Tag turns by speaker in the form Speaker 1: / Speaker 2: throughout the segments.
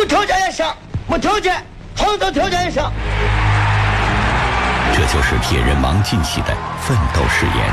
Speaker 1: 条件也上，没条件，好多条件也上。
Speaker 2: 这就是铁人王进喜的奋斗誓言。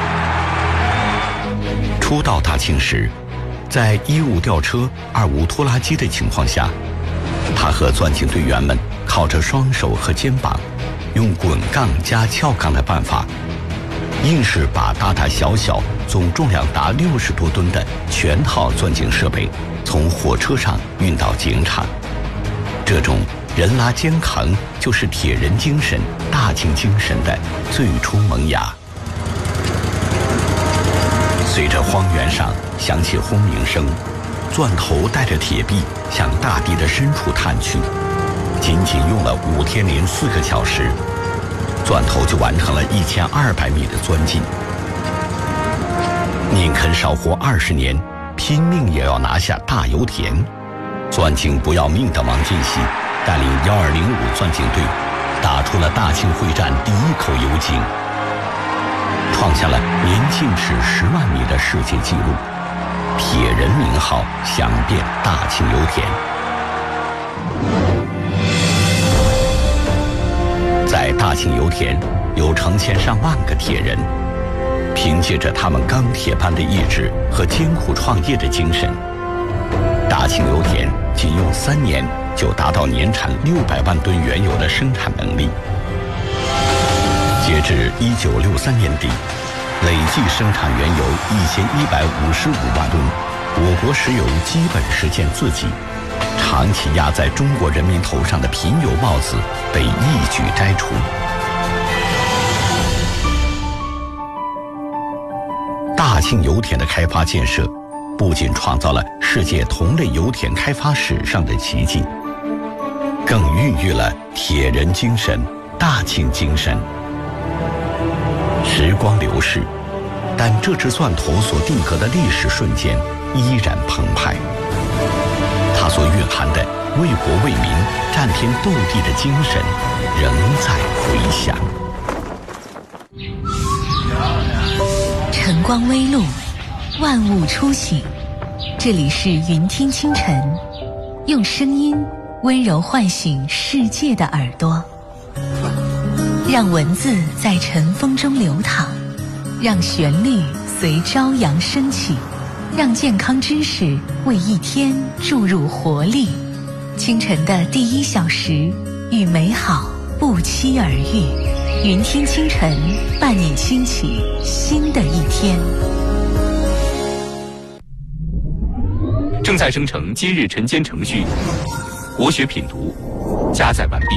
Speaker 2: 初到大庆时，在1无吊车、2无拖拉机的情况下，他和钻井队员们靠着双手和肩膀，用滚杠加撬杠的办法，硬是把大大小小总重量达60多吨的全套钻井设备从火车上运到井场。这种人拉肩扛就是铁人精神、大庆精神的最初萌芽。随着荒原上响起轰鸣声，钻头带着铁臂向大地的深处探去。仅仅用了5天零4个小时，钻头就完成了1200米的钻进。宁肯少活20年，拼命也要拿下大油田。钻井不要命的王进喜带领1205钻井队打出了大庆会战第1口油井，创下了年进尺10万米的世界纪录，铁人名号响遍大庆油田。在大庆油田有成千上万个铁人，凭借着他们钢铁般的意志和艰苦创业的精神，大庆油田仅用3年就达到年产600万吨原油的生产能力。截至1963年底，累计生产原油1155万吨，我国石油基本实现自给，长期压在中国人民头上的贫油帽子被一举摘除。大庆油田的开发建设不仅创造了世界同类油田开发史上的奇迹，更孕育了铁人精神、大庆精神。时光流逝，但这只钻头所定格的历史瞬间依然澎湃，它所蕴含的为国为民、战天斗地的精神仍在回响。
Speaker 3: 晨光微露，万物初醒，这里是云听清晨，用声音温柔唤醒世界的耳朵，让文字在晨风中流淌，让旋律随朝阳升起，让健康知识为一天注入活力。清晨的第1小时，与美好不期而遇。云听清晨，伴你兴起新的一天。
Speaker 4: 正在生成今日晨间程序，国学品读加载完毕。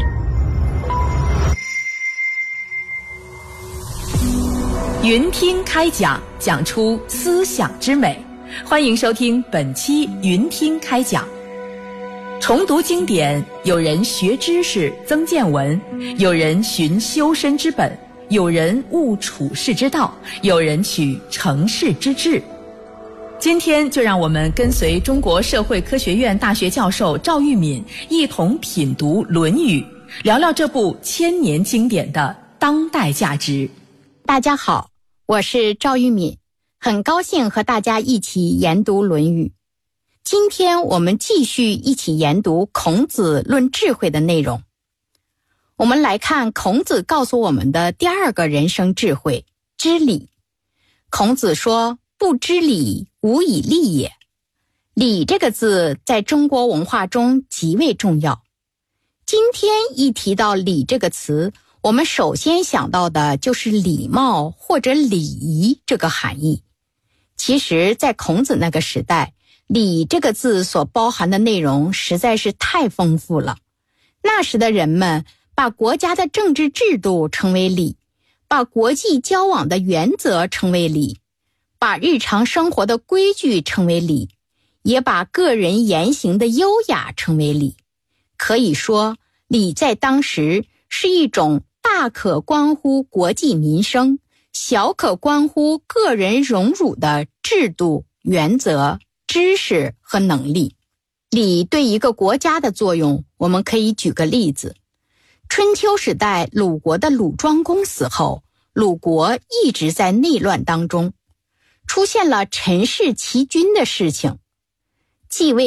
Speaker 5: 云听开讲，讲出思想之美。欢迎收听本期云听开讲。重读经典，有人学知识增见闻，有人寻修身之本，有人悟处世之道，有人取成事之志。今天就让我们跟随中国社会科学院大学教授赵玉敏一同品读《论语》，聊聊这部1000年经典的当代价值。
Speaker 6: 大家好，我是赵玉敏，很高兴和大家一起研读《论语》。今天我们继续一起研读孔子论智慧的内容。我们来看孔子告诉我们的第2个人生智慧，知礼。孔子说，不知礼，无以立也。礼这个字在中国文化中极为重要。今天一提到礼这个词，我们首先想到的就是礼貌或者礼仪这个含义。其实在孔子那个时代，礼这个字所包含的内容实在是太丰富了。那时的人们把国家的政治制度称为礼，把国际交往的原则称为礼，把日常生活的规矩称为礼，也把个人言行的优雅称为礼。可以说，礼在当时是一种大可关乎国计民生，小可关乎个人荣辱的制度、原则、知识和能力。礼对一个国家的作用，我们可以举个例子。春秋时代，鲁国的鲁庄公死后，鲁国一直在内乱当中，出现了陈氏齐军的事情。继位